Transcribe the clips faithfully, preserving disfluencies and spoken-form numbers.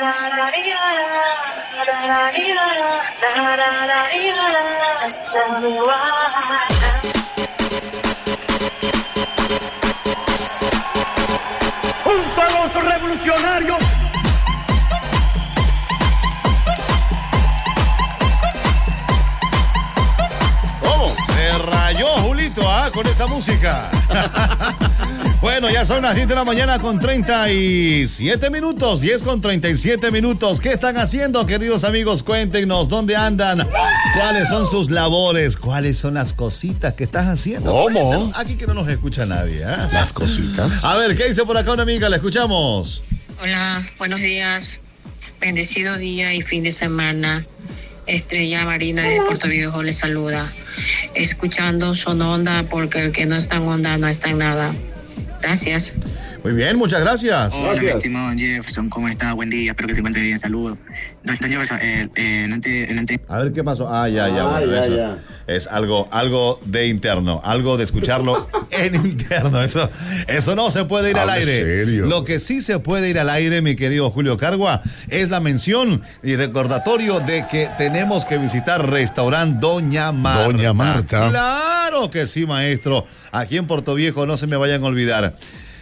Just tell me why. ¡Junto a los revolucionarios! ¿Cómo? Se rayó Julito, ¿ah? Con esa música. Bueno, ya son las diez de la mañana con treinta y siete minutos, diez con treinta y siete minutos. ¿Qué están haciendo, queridos amigos? Cuéntenos, ¿dónde andan? ¿Cuáles son sus labores? ¿Cuáles son las cositas que estás haciendo? ¿Cómo? Cuéntanos. Aquí que no nos escucha nadie, ¿eh? Las cositas. A ver, ¿qué dice por acá una amiga? La escuchamos. Hola, buenos días. Bendecido día y fin de semana. Estrella Marina de Puerto Viejo les saluda. Escuchando Son Onda, porque el que no está en onda no está en nada. Gracias. Muy bien, muchas gracias. Hola, Gracias. mi estimado Jefferson, ¿cómo está? Buen día, espero que se encuentre bien, saludos. Don, don Jefferson, eh, eh, en ante, en ante... A ver qué pasó. Ah, ya, ya, Ah, bueno, ya, eso ya. es algo, algo de interno, algo de escucharlo en interno. Eso, eso no se puede ir al Hable aire. serio. Lo que sí se puede ir al aire, mi querido Julio Cargua, es la mención y recordatorio de que tenemos que visitar restaurante Doña Marta. Doña Marta. Claro que sí, maestro. Aquí en Puerto Viejo, no se me vayan a olvidar.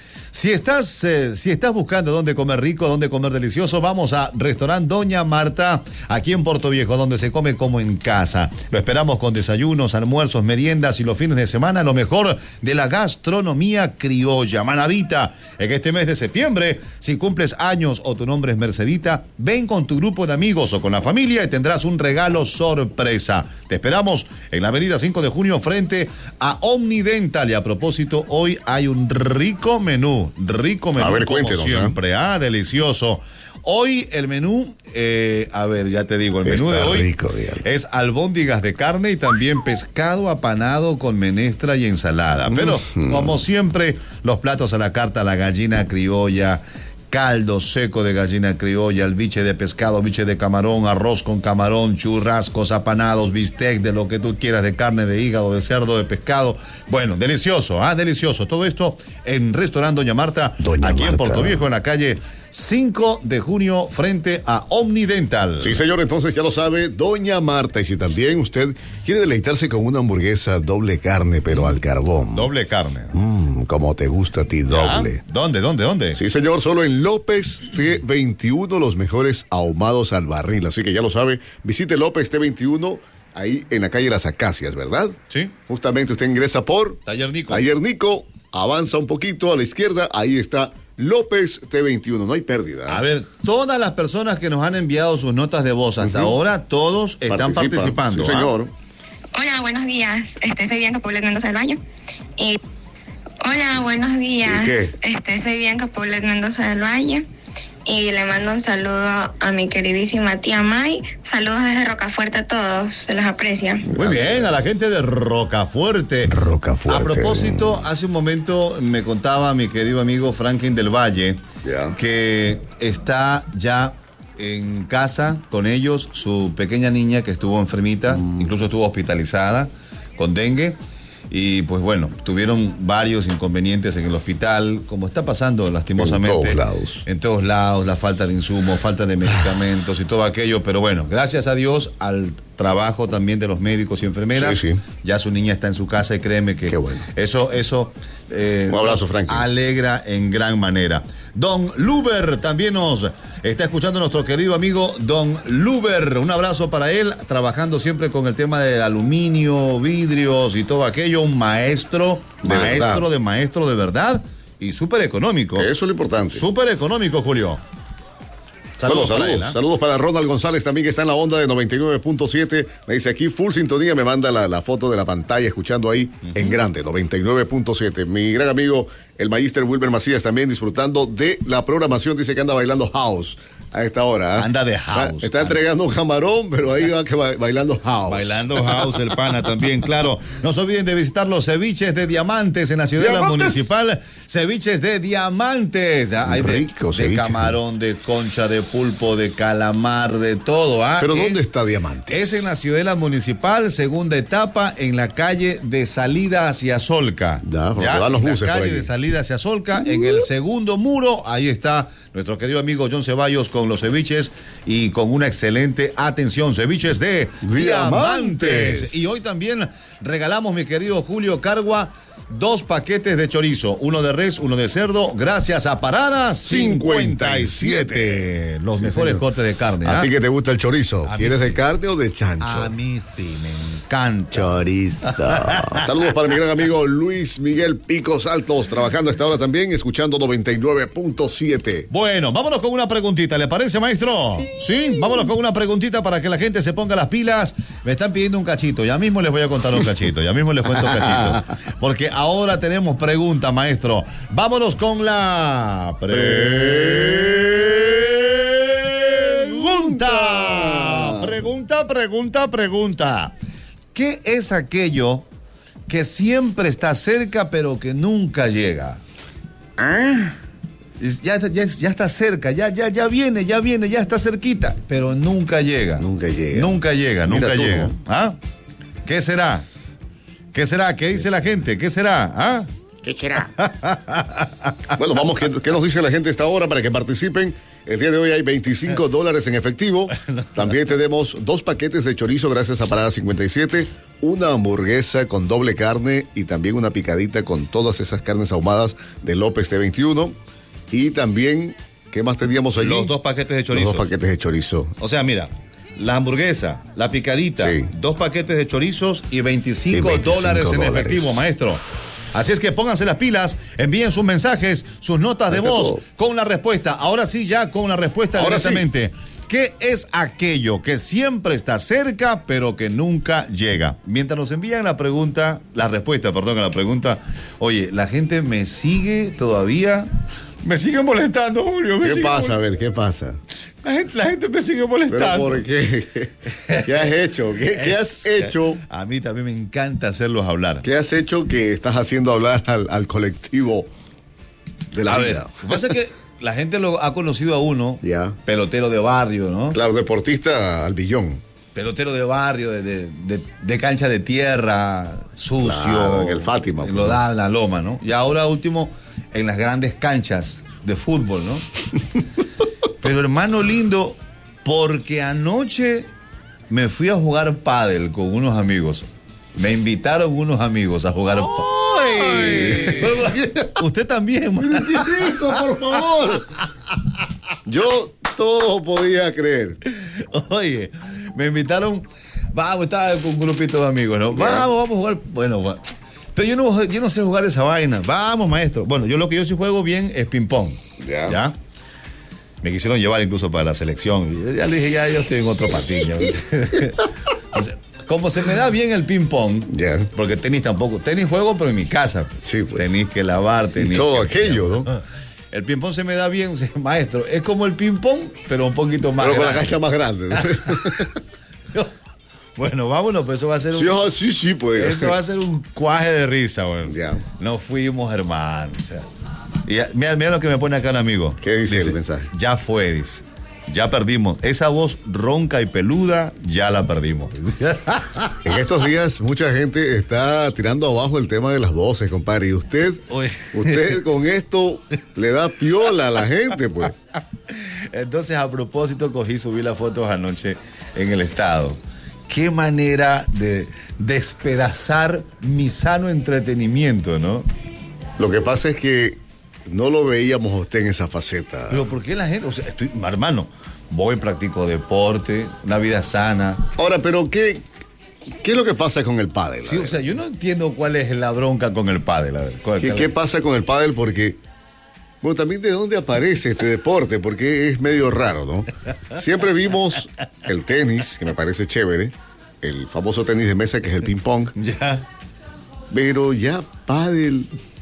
Si estás, eh, si estás buscando dónde comer rico, dónde comer delicioso, vamos a Restaurante Doña Marta, aquí en Puerto Viejo, donde se come como en casa. Lo esperamos con desayunos, almuerzos, meriendas y los fines de semana, lo mejor de la gastronomía criolla. Manavita, en este mes de septiembre, si cumples años o tu nombre es Mercedita, ven con tu grupo de amigos o con la familia y tendrás un regalo sorpresa. Te esperamos en la avenida cinco de junio frente a Omnidental. Y a propósito, hoy hay un rico menú. Rico menú, A ver, como cuéntenos, siempre, ah, delicioso. Hoy el menú, eh, a ver, ya te digo, el menú Está de hoy rico, dígalo. es albóndigas de carne y también pescado apanado con menestra y ensalada. Pero, Mm. como siempre, los platos a la carta, la gallina criolla, caldo seco de gallina criolla, el biche de pescado, biche de camarón, arroz con camarón, churrascos, apanados, bistec, de lo que tú quieras, de carne, de hígado, de cerdo, de pescado. Bueno, delicioso, ah, delicioso. Todo esto en Restaurante Doña Marta, Doña aquí en Marta. Puerto Viejo, en la calle cinco de junio, frente a Omnidental. Sí, señor, entonces ya lo sabe, Doña Marta. Y si también usted quiere deleitarse con una hamburguesa doble carne, pero al carbón. Doble carne. Mmm, como te gusta a ti, doble. ¿Ya? ¿Dónde, dónde, dónde? Sí, señor, solo en López T veintiuno, los mejores ahumados al barril. Así que ya lo sabe, visite López T veintiuno, ahí en la calle Las Acacias, ¿verdad? Sí. Justamente usted ingresa por Taller Nico. Taller Nico, avanza un poquito a la izquierda, ahí está López T veintiuno, no hay pérdida. A ver, todas las personas que nos han enviado sus notas de voz hasta Ujú. ahora, todos están Participa. participando. Sí, ¿ah? señor. Hola, buenos días. Este, soy Bianca Poblet Mendoza del Valle. Y... Hola, buenos días. ¿Y qué? Este, soy Bianca Poblet Mendoza del Valle. Y le mando un saludo a mi queridísima tía May. Saludos desde Rocafuerte a todos, se los aprecia. Muy bien, a la gente de Rocafuerte. Rocafuerte. A propósito, hace un momento me contaba mi querido amigo Franklin del Valle Ya. que está ya en casa con ellos su pequeña niña que estuvo enfermita, Mm. incluso estuvo hospitalizada con dengue. Y pues bueno, tuvieron varios inconvenientes en el hospital, como está pasando lastimosamente. En todos lados. En todos lados, la falta de insumos, falta de medicamentos y todo aquello. Pero bueno, gracias a Dios, al trabajo también de los médicos y enfermeras, Sí, sí. ya su niña está en su casa y créeme que Qué bueno. eso, eso eh, Un abrazo, Franklin. alegra en gran manera. Don Luber también nos está escuchando nuestro querido amigo Don Luber. Un abrazo para él, trabajando siempre con el tema de aluminio, vidrios y todo aquello. Un maestro, De maestro verdad. de maestro de verdad y súper económico. Eso es lo importante. Súper económico, Julio. Saludos, Saludos, para saludos, él, ¿eh? saludos para Ronald González también, que está en la onda de noventa y nueve punto siete. Me dice aquí, full sintonía, me manda la, la foto de la pantalla, escuchando ahí en grande, noventa y nueve punto siete. Mi gran amigo, el magíster Wilber Macías, también disfrutando de la programación, dice que anda bailando house a esta hora. ¿eh? Anda de house. Está anda. entregando un camarón, pero ahí va que ba- bailando house. Bailando house, el pana también, claro. No se olviden de visitar los ceviches de diamantes en la ciudad ¿Diamantes? municipal. Ceviches de diamantes. ¿ah? Hay de, Rico de ceviche. camarón, de concha, de pulpo, de calamar, de todo. ¿ah? Pero Es- ¿dónde está Diamante? Es en la ciudadela municipal, segunda etapa, en la calle de salida hacia Solca. Ya, donde van los en buses la por calle allí. de salida hacia Solca, en el segundo muro, ahí está nuestro querido amigo John Ceballos con los ceviches y con una excelente atención. Ceviches de Diamantes. Diamantes. Y hoy también regalamos, mi querido Julio Cargua, dos paquetes de chorizo, uno de res, uno de cerdo, gracias a Paradas cincuenta y siete. Los Sí, mejores señor. cortes de carne. ¿A ¿ah? ti que te gusta el chorizo? A mí ¿Quieres sí. de carne o de chancho? A mí sí, me encanta. Chorizo. Saludos para mi gran amigo Luis Miguel Picos Altos, trabajando a esta hora también, escuchando noventa y nueve punto siete. Bueno, vámonos con una preguntita, ¿le parece, maestro? Sí. ¿Sí? Vámonos con una preguntita para que la gente se ponga las pilas. Me están pidiendo un cachito, ya mismo les voy a contar un cachito, ya mismo les cuento un cachito. Porque ahora tenemos pregunta, maestro. Vámonos con la pregunta. Pregunta, pregunta, pregunta. ¿Qué es aquello que siempre está cerca pero que nunca llega? Es- Ya, ya, ya está cerca, ya, ya, ya viene, ya viene, ya está cerquita, pero nunca llega. Nunca llega. Nunca llega, Mira nunca tú, llega. ¿no? ¿Ah? ¿Qué será? ¿Qué será? ¿Qué dice la gente? ¿Qué será? ¿Ah? ¿Qué será? Bueno, vamos, ¿qué, qué nos dice la gente a esta hora para que participen? El día de hoy hay veinticinco dólares en efectivo. También tenemos dos paquetes de chorizo gracias a Parada cincuenta y siete, una hamburguesa con doble carne y también una picadita con todas esas carnes ahumadas de López T veintiuno. Y también, ¿qué más teníamos allí? Los dos paquetes de Los chorizo. dos paquetes de chorizo. O sea, mira, la hamburguesa, la picadita, Sí. dos paquetes de chorizos y veinticinco, Y veinticinco dólares en dólares. efectivo, maestro. Así es que pónganse las pilas, envíen sus mensajes, sus notas de Ahí está voz todo. con la respuesta. Ahora sí, ya con la respuesta Ahora directamente. ¿Qué es aquello que siempre está cerca pero que nunca llega? Mientras nos envían la pregunta, la respuesta, perdón, a la pregunta, oye, la gente me sigue todavía, me sigue molestando, Julio. me ¿Qué sigue pasa? A mol- ver, ¿qué pasa? La gente, la gente me sigue ¿Pero molestando. por qué? ¿Qué has hecho? ¿Qué, qué has Es- hecho? A mí también me encanta hacerlos hablar. ¿Qué has hecho que estás haciendo hablar al, al colectivo de la a ver, vida? lo que pasa es que la gente lo ha conocido a uno, Ya. pelotero de barrio, ¿no? Claro, deportista al billón. Pelotero de barrio, de, de- de- de cancha de tierra, sucio. Claro, en el Fátima, en pues, lo ¿no? da en la loma, ¿no? Y ahora último, en las grandes canchas de fútbol, ¿no? Pero hermano lindo, porque anoche me fui a jugar pádel con unos amigos. Me invitaron unos amigos a jugar pádel. Usted también, man. Eso, por favor. Yo todo podía creer. Oye, me invitaron, vamos, estaba con un grupito de amigos, ¿no? Vamos, vamos a jugar. Bueno, va- pero yo no, yo no sé jugar esa vaina. Vamos, maestro. Bueno, yo lo que yo sí juego bien es ping-pong. Ya. ¿Ya? Me quisieron llevar incluso para la selección. Y ya le dije, ya yo estoy en otro patín. ya. O sea, como se me da bien el ping-pong, Ya. porque tenis tampoco, tenis juego, pero en mi casa. Sí, pues. Tenis que lavar, tenis. todo que- aquello, ¿no? El ping-pong se me da bien, o sea, maestro. Es como el ping-pong, pero un poquito más Pero con la grande. cancha más grande. ¿no? Bueno, vámonos, pues eso va a ser un, Sí, ah, sí, sí, pues. eso va a ser un cuaje de risa, bueno. Ya. No fuimos, hermano. O sea, y ya- mira, mira lo que me pone acá un amigo. ¿Qué dice el mensaje? Ya fue, dice. Ya perdimos. Esa voz ronca y peluda, ya la perdimos. En estos días mucha gente está tirando abajo el tema de las voces, compadre. Y usted, Oye. usted con esto le da piola a la gente, pues. Entonces, a propósito, cogí y subí las fotos anoche en el estado. Qué manera de despedazar mi sano entretenimiento, ¿no? Lo que pasa es que no lo veíamos a usted en esa faceta. Pero ¿por qué la gente? O sea, estoy, hermano, voy, practico deporte, una vida sana. Ahora, pero ¿qué, qué es lo que pasa con el pádel? Sí, A o ver? sea, yo no entiendo cuál es la bronca con el pádel. A ver, ¿cuál- ¿Qué, cuál- qué pasa con el pádel? Porque, bueno, también de dónde aparece este deporte, porque es medio raro, ¿no? Siempre vimos el tenis, que me parece chévere, el famoso tenis de mesa que es el ping pong, Ya. pero ya pádel.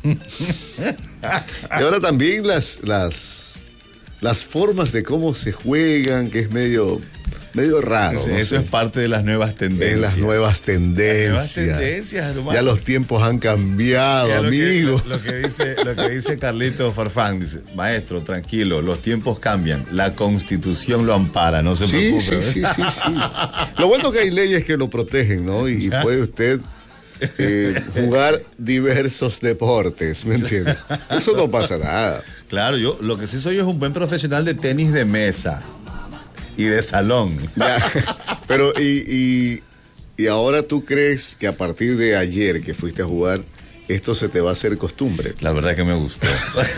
Y ahora también las, las, las formas de cómo se juegan, que es medio, medio raro. Eso, ¿no? eso sé. es parte de las nuevas tendencias. En las nuevas tendencias. Las nuevas tendencias, hermano. Ya los tiempos han cambiado, Ya lo que- amigo. Lo, lo que dice, lo que dice Carlito Farfán, dice, maestro, tranquilo, los tiempos cambian, la constitución lo ampara, no se Sí, preocupe. sí, ¿eh? sí, sí, sí. Lo bueno que hay leyes que lo protegen, ¿no? Y, y puede usted eh, jugar diversos deportes, ¿me entiende? Eso no pasa nada. Claro, yo lo que sí soy es un buen profesional de tenis de mesa y de salón. Ya, pero y, y, y ahora tú crees que a partir de ayer que fuiste a jugar, esto se te va a hacer costumbre. La verdad que me gustó.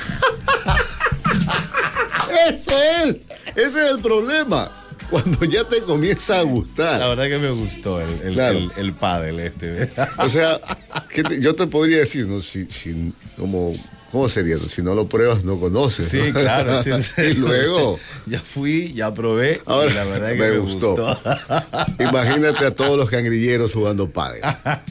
Eso es, ese es el problema. Cuando ya te comienza a gustar. La verdad que me gustó el, el, Claro. el, el pádel este. O sea, ¿qué te- yo te podría decir, ¿no? Si, si, como, ¿cómo sería? Si no lo pruebas, no conoces. Sí, ¿no? claro. Sí, sí. Y luego, Ya fui, ya probé ahora y la verdad que me me, gustó. gustó. imagínate a todos los cangrilleros jugando pádel.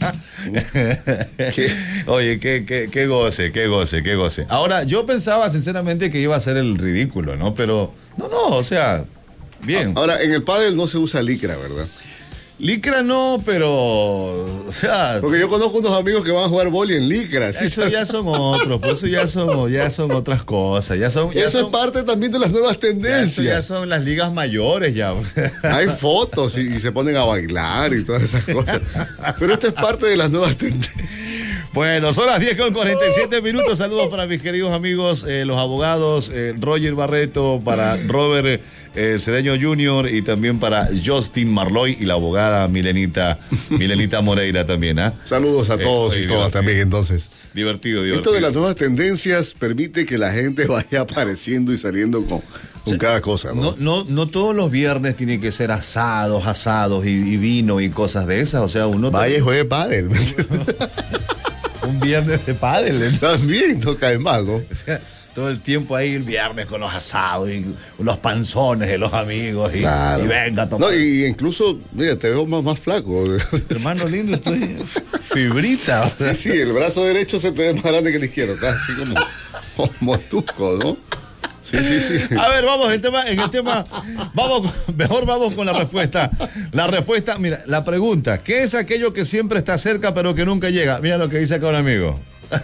Oye, qué, qué, qué goce, qué goce, qué goce. Ahora, yo pensaba sinceramente que iba a ser el ridículo, ¿no? Pero, no, no, o sea, bien. Ahora, en el pádel no se usa licra, ¿verdad? Licra no, pero, o sea, Porque yo conozco unos amigos que van a jugar boli en licra. ¿sí? eso ya son otros, pues eso ya son, ya son otras cosas, ya son, ya Eso son, es parte también de las nuevas ya eso ya tendencias. son las ligas mayores ya. Hay fotos y, y se ponen a bailar y todas esas cosas. Pero esto es parte de las nuevas tendencias. Bueno, son las diez con cuarenta y siete minutos. Saludos para mis queridos amigos, eh, los abogados, eh, Roger Barreto, para Robert eh, Cedeño junior y también para Justin Marloy y la abogada Milenita, Milenita Moreira también, ¿ah? Saludos a todos Eh, y oye, todas divertido. también entonces. Divertido, Esto divertido. de las nuevas tendencias permite que la gente vaya apareciendo y saliendo con, con cada cosa, ¿no? No, no, no todos los viernes tienen que ser asados, asados y, y vino y cosas de esas. O sea, uno Vaya y juegue pádel. un viernes de pádel. ¿eh? También no cae mal, ¿no? O sea, todo el tiempo ahí el viernes con los asados y los panzones de los amigos y, Claro. y venga a tomar. No, y incluso, mira, te veo más, más flaco. Hermano lindo, estoy fibrita. O sea, Sí, sí, el brazo derecho se te ve más grande que el izquierdo. Está así como, como tusco, ¿no? Sí, sí, sí. a ver, vamos, el tema, en el tema, vamos, mejor vamos con la respuesta. La respuesta, mira, la pregunta, ¿qué es aquello que siempre está cerca pero que nunca llega? Mira lo que dice acá un amigo.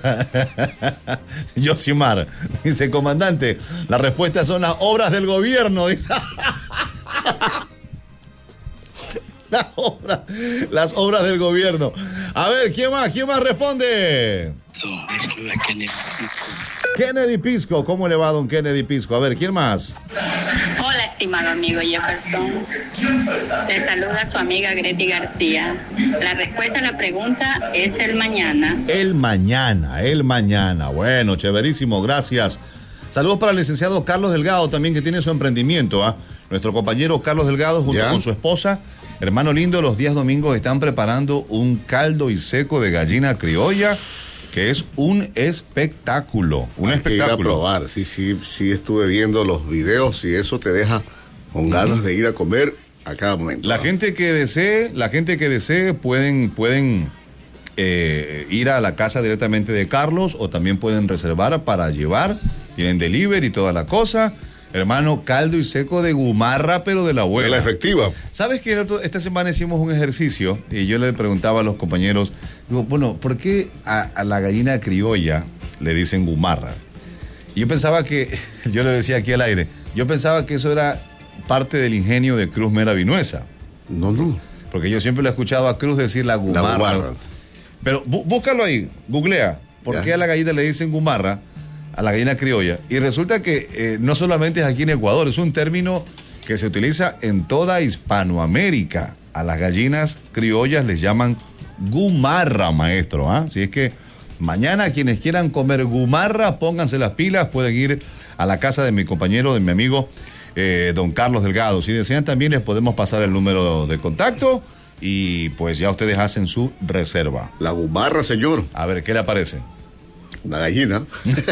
Yosimar dice, comandante, la respuesta son las obras del gobierno, dice. Las obras, las obras del gobierno. A ver, ¿quién más? ¿Quién más responde? Kennedy Pisco, ¿cómo le va a don Kennedy Pisco? A ver, ¿quién más? Hola, estimado amigo Jefferson. Te saluda su amiga Greti García. La respuesta a la pregunta es el mañana. El mañana, el mañana. Bueno, chéverísimo, gracias. Saludos para el licenciado Carlos Delgado también, que tiene su emprendimiento, ¿ah? Nuestro compañero Carlos Delgado junto ¿Ya? con su esposa, hermano lindo, los días domingos están preparando un caldo y seco de gallina criolla, que es un espectáculo, un Hay que ir a espectáculo. probar. Sí, sí, sí, estuve viendo los videos y eso te deja con ganas de ir a comer a cada momento. La ¿no? gente que desee, la gente que desee pueden, pueden eh, ir a la casa directamente de Carlos o también pueden reservar para llevar, tienen delivery y toda la cosa. Hermano, caldo y seco de gumarra, pero de la De abuela. la efectiva. ¿Sabes que el otro- esta semana hicimos un ejercicio y yo le preguntaba a los compañeros, digo, bueno, ¿por qué a, a la gallina criolla le dicen gumarra? Y yo pensaba que, yo le decía aquí al aire, yo pensaba que eso era parte del ingenio de Cruz Mera Vinuesa, No, no. porque yo siempre le he escuchado a Cruz decir la La gumarra. gumarra. Pero bú- búscalo ahí, googlea, ¿por Ya. qué a la gallina le dicen gumarra? A la gallina criolla. Y resulta que eh, no solamente es aquí en Ecuador, es un término que se utiliza en toda Hispanoamérica. A las gallinas criollas les llaman gumarra, maestro. ¿ah? Así es que mañana quienes quieran comer gumarra, pónganse las pilas, pueden ir a la casa de mi compañero, de mi amigo, eh, don Carlos Delgado. Si desean también les podemos pasar el número de contacto y pues ya ustedes hacen su reserva. La gumarra, señor. A ver, ¿qué le aparece? Una gallina.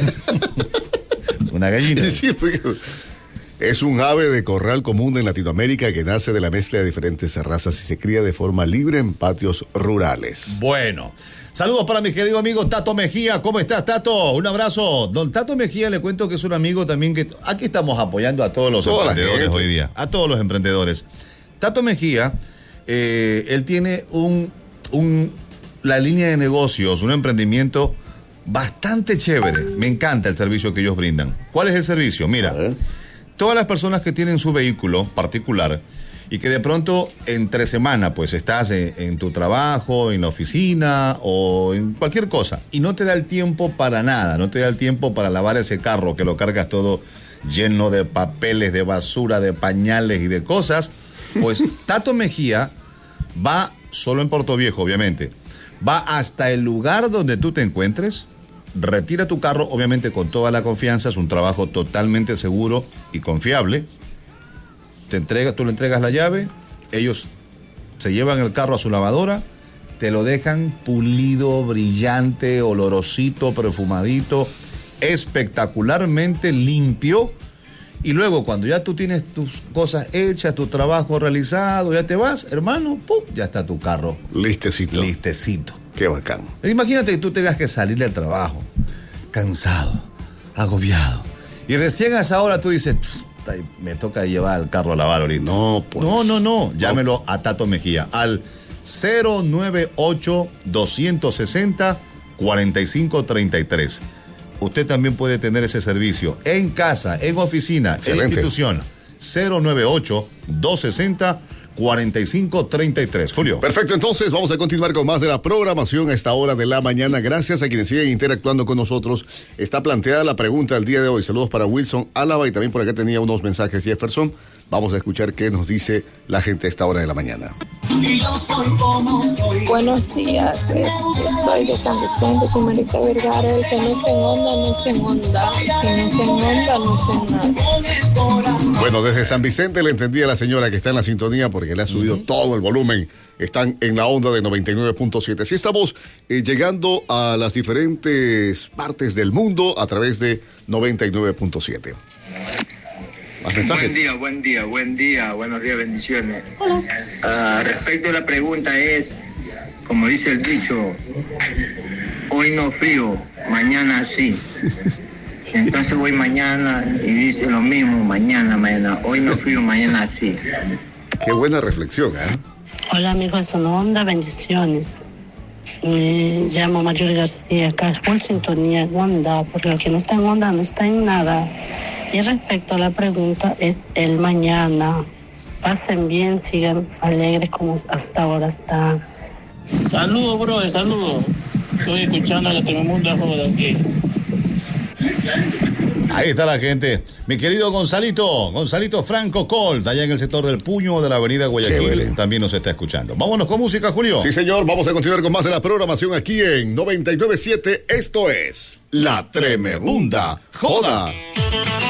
Una gallina. Sí, porque es un ave de corral común en Latinoamérica que nace de la mezcla de diferentes razas y se cría de forma libre en patios rurales. Bueno, saludos para mi querido amigo Tato Mejía. ¿Cómo estás, Tato? Un abrazo. Don Tato Mejía, le cuento que es un amigo también que... Aquí estamos apoyando a todos los Toda la emprendedores gente. hoy día. A todos los emprendedores. Tato Mejía, eh, él tiene un, un... la línea de negocios, un emprendimiento bastante chévere. Me encanta el servicio que ellos brindan. ¿Cuál es el servicio? Mira, A ver. todas las personas que tienen su vehículo particular y que de pronto entre semana pues estás en, en tu trabajo, en la oficina o en cualquier cosa y no te da el tiempo para nada, no te da el tiempo para lavar ese carro que lo cargas todo lleno de papeles, de basura, de pañales y de cosas, pues Tato Mejía va solo en Portoviejo, obviamente, va hasta el lugar donde tú te encuentres, retira tu carro, obviamente con toda la confianza, es un trabajo totalmente seguro y confiable, te entrega, tú le entregas la llave, ellos se llevan el carro a su lavadora, te lo dejan pulido, brillante, olorosito, perfumadito, espectacularmente limpio, y luego cuando ya tú tienes tus cosas hechas, tu trabajo realizado, ya te vas, hermano, ¡pum!, ya está tu carro listecito. Listecito. Qué bacán. Imagínate que tú tengas que salir del trabajo, cansado, agobiado, y recién a esa hora tú dices, me toca llevar el carro a lavar ahorita. No, pues. No, no, no, llámelo a Tato Mejía al cero nueve ocho, dos seis cero, cuatro cinco tres tres. Usted también puede tener ese servicio en casa, en oficina, Excelente. en institución. cero nueve ocho, dos seis cero, cuatro cinco tres tres. Julio. Perfecto, entonces vamos a continuar con más de la programación a esta hora de la mañana. Gracias a quienes siguen interactuando con nosotros. Está planteada la pregunta del día de hoy. Saludos para Wilson Álava y también por acá tenía unos mensajes Jefferson. Vamos a escuchar qué nos dice la gente a esta hora de la mañana. Buenos días, este, soy de San Vicente, soy Marisa Vergara. El que no esté en onda, no esté en onda. Si no está en onda, no está en nada. Bueno, desde San Vicente le entendí a la señora que está en la sintonía porque le ha subido uh-huh. todo el volumen. Están en la onda de noventa y nueve punto siete. Así estamos eh, llegando a las diferentes partes del mundo a través de noventa y nueve punto siete. Buen día, buen día, buen día, buenos días, bendiciones. Uh, respecto a la pregunta es, como dice el dicho, hoy no frío, mañana sí. Entonces voy mañana y dice lo mismo, mañana, mañana, hoy no frío, mañana sí. Qué buena reflexión, ¿eh? Hola amigos, son onda, bendiciones. Me llamo Mario García, acá full sintonía en onda, porque el que no está en onda no está en nada. Y respecto a la pregunta, es el mañana. Pasen bien, sigan alegres como hasta ahora están. Saludos, bro, saludos. Estoy escuchando a la Tremenda Joda aquí. Ahí está la gente. Mi querido Gonzalito, Gonzalito Franco Colt, allá en el sector del Puño de la avenida Guayaquil, también nos está escuchando. Vámonos con música, Julio. Sí, señor, vamos a continuar con más de la programación aquí en noventa y nueve punto siete. Esto es La Tremenda Joda.